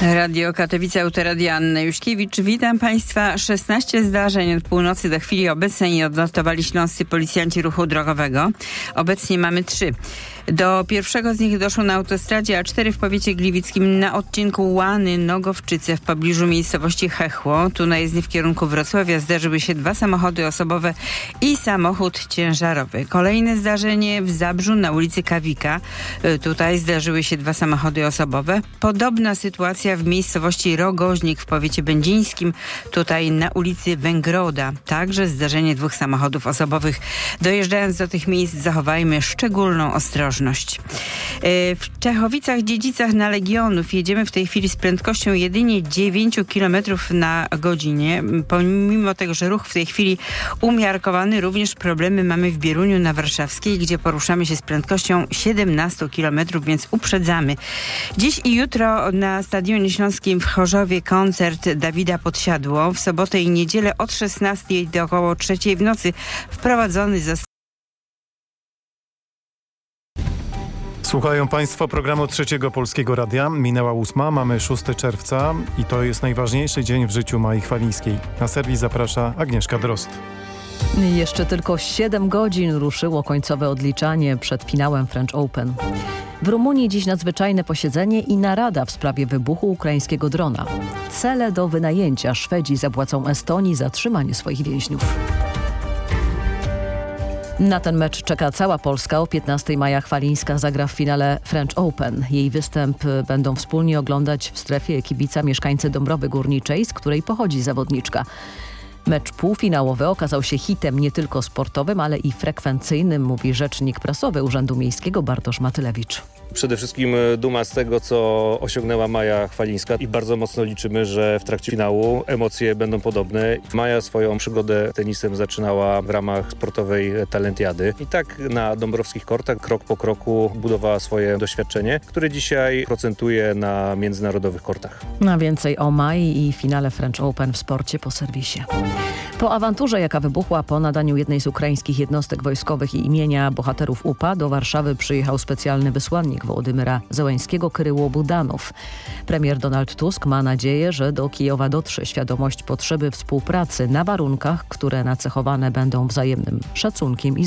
Radio Katowice, Autoradio Anna Juszkiewicz. Witam Państwa. 16 zdarzeń od północy do chwili obecnej odnotowali śląscy policjanci ruchu drogowego. Obecnie mamy 3. Do pierwszego z nich doszło na autostradzie A4 w powiecie gliwickim na odcinku Łany-Nogowczyce w pobliżu miejscowości Chechło. Tu na jezdni w kierunku Wrocławia zdarzyły się 2 samochody osobowe i samochód ciężarowy. Kolejne zdarzenie w Zabrzu na ulicy Kawika. Tutaj zdarzyły się 2 samochody osobowe. Podobna sytuacja w miejscowości Rogoźnik w powiecie będzińskim. Tutaj na ulicy Węgroda. Także zdarzenie 2 samochodów osobowych. Dojeżdżając do tych miejsc zachowajmy szczególną ostrożność. W Czechowicach-Dziedzicach na Legionów jedziemy w tej chwili z prędkością jedynie 9 km na godzinę. Pomimo tego, że ruch w tej chwili umiarkowany, również problemy mamy w Bieruniu na Warszawskiej, gdzie poruszamy się z prędkością 17 km, więc uprzedzamy. Dziś i jutro na Stadionie Śląskim w Chorzowie koncert Dawida Podsiadło. W sobotę i niedzielę od 16 do około 3 w nocy wprowadzony został. Słuchają Państwo programu Trzeciego Polskiego Radia. Minęła 8, mamy 6 czerwca i to jest najważniejszy dzień w życiu Mai Chwalińskiej. Na serwis zaprasza Agnieszka Drozd. Jeszcze tylko 7 godzin ruszyło końcowe odliczanie przed finałem French Open. W Rumunii dziś nadzwyczajne posiedzenie i narada w sprawie wybuchu ukraińskiego drona. Cele do wynajęcia. Szwedzi zapłacą Estonii za trzymanie swoich więźniów. Na ten mecz czeka cała Polska. O 15 Maja Chwalińska zagra w finale French Open. Jej występ będą wspólnie oglądać w strefie kibica mieszkańcy Dąbrowy Górniczej, z której pochodzi zawodniczka. Mecz półfinałowy okazał się hitem nie tylko sportowym, ale i frekwencyjnym, mówi rzecznik prasowy Urzędu Miejskiego Bartosz Matylewicz. Przede wszystkim duma z tego, co osiągnęła Maja Chwalińska i bardzo mocno liczymy, że w trakcie finału emocje będą podobne. Maja swoją przygodę tenisem zaczynała w ramach sportowej talentiady i tak na dąbrowskich kortach krok po kroku budowała swoje doświadczenie, które dzisiaj procentuje na międzynarodowych kortach. A więcej o Mai i finale French Open w sporcie po serwisie. Po awanturze, jaka wybuchła po nadaniu jednej z ukraińskich jednostek wojskowych i imienia bohaterów UPA, do Warszawy przyjechał specjalny wysłannik Wołodymyra Zełenskiego Kryło Budanow. Premier Donald Tusk ma nadzieję, że do Kijowa dotrze świadomość potrzeby współpracy na warunkach, które nacechowane będą wzajemnym szacunkiem i